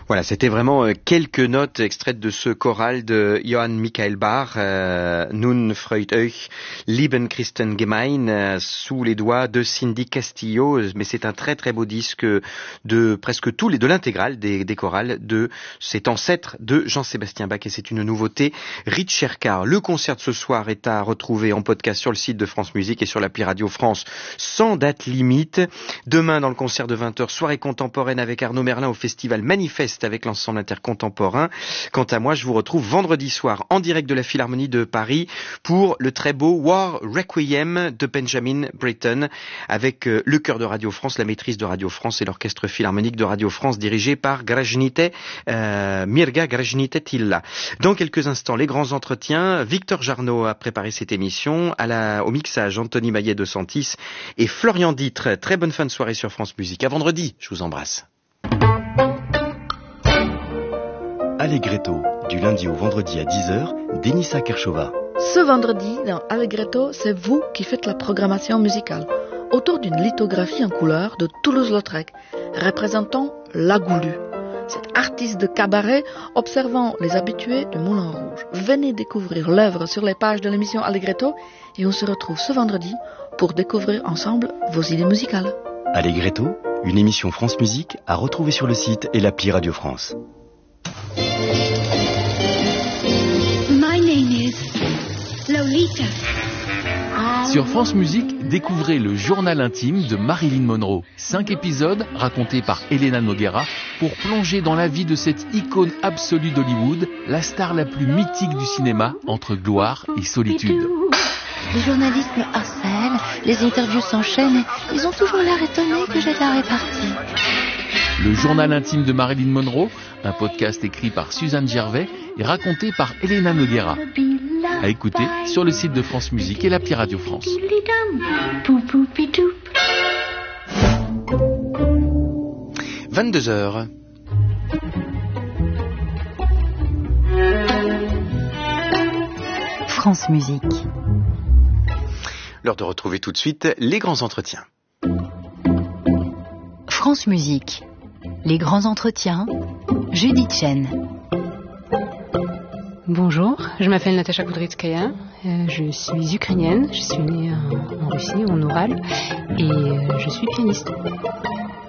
Voilà, c'était vraiment quelques notes extraites de ce choral de Johann Michael Bach, Nun freut euch, lieben Christen gemein, sous les doigts de Cindy Castillo. Mais c'est un très très beau disque de presque tous de l'intégrale des chorales de cet ancêtre de Jean-Sébastien Bach, et c'est une nouveauté Richercar. Le concert de ce soir est à retrouver en podcast sur le site de France Musique et sur l'appli Radio France sans date limite. Demain, dans le concert de 20h, soirée contemporaine avec Arnaud Merlin au festival Manifeste avec l'ensemble intercontemporain. Quant à moi, je vous retrouve vendredi soir en direct de la Philharmonie de Paris pour le très beau War Requiem de Benjamin Britten avec le chœur de Radio France, la maîtrise de Radio France et l'orchestre philharmonique de Radio France dirigé par Mirga Grajnite-Tilla. Dans quelques instants, les grands entretiens. Victor Jarnot a préparé cette émission. Au mixage, Anthony Maillet de Santis et Florian Ditre. Très bonne fin de soirée sur France Musique. À vendredi, je vous embrasse. Allegretto, du lundi au vendredi à 10h, Denissa Kershova. Ce vendredi, dans Allegretto, c'est vous qui faites la programmation musicale, autour d'une lithographie en couleur de Toulouse-Lautrec, représentant la Goulue. Cet artiste de cabaret observant les habitués du Moulin Rouge. Venez découvrir l'œuvre sur les pages de l'émission Allegretto et on se retrouve ce vendredi pour découvrir ensemble vos idées musicales. Allegretto, une émission France Musique à retrouver sur le site et l'appli Radio France. My name is Lolita. Sur France Musique, découvrez le journal intime de Marilyn Monroe. 5 épisodes racontés par Elena Noguera pour plonger dans la vie de cette icône absolue d'Hollywood, la star la plus mythique du cinéma entre gloire et solitude. Les journalistes me harcèlent, les interviews s'enchaînent et ils ont toujours l'air étonnés que j'ai de la répartie. Le journal intime de Marilyn Monroe, un podcast écrit par Suzanne Gervais et raconté par Elena Noguera. À écouter sur le site de France Musique et l'appli Radio France. 22h. France Musique. L'heure de retrouver tout de suite les grands entretiens. France Musique. Les grands entretiens. Judith Chen. Bonjour, je m'appelle Natasha Kudrytskaya, je suis ukrainienne, je suis née en Russie, en Oural, et je suis pianiste.